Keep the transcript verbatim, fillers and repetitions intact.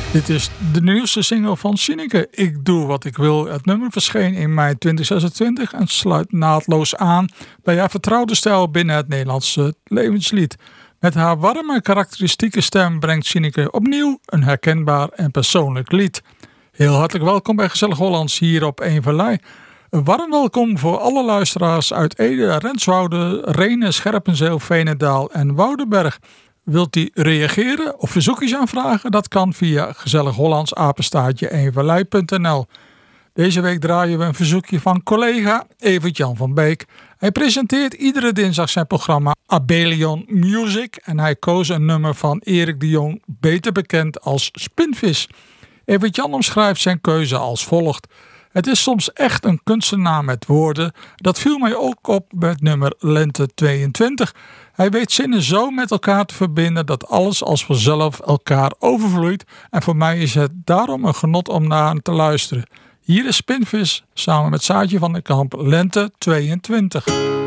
Dit is de nieuwste single van Sineke. Ik doe wat ik wil. Het nummer verscheen in mei twintig zesentwintig en sluit naadloos aan bij haar vertrouwde stijl binnen het Nederlandse levenslied. Met haar warme, karakteristieke stem brengt Sineke opnieuw een herkenbaar en persoonlijk lied. Heel hartelijk welkom bij Gezellig Hollands hier op Eén Vallei. Een warm welkom voor alle luisteraars uit Ede, Renswoude, Rhenen, Scherpenzeel, Veenendaal en Woudenberg. Wilt u reageren of verzoekjes aanvragen? Dat kan via gezellighollands apenstaartje eenvallei punt n l. Deze week draaien we een verzoekje van collega Evert-Jan van Beek. Hij presenteert iedere dinsdag zijn programma Abelion Music en hij koos een nummer van Erik de Jong, beter bekend als Spinvis. Evert-Jan omschrijft zijn keuze als volgt. Het is soms echt een kunstenaar met woorden. Dat viel mij ook op met nummer Lente tweeëntwintig. Hij weet zinnen zo met elkaar te verbinden dat alles als vanzelf elkaar overvloeit. En voor mij is het daarom een genot om naar te luisteren. Hier is Spinvis samen met Saartje van den Kamp, Lente tweeëntwintig.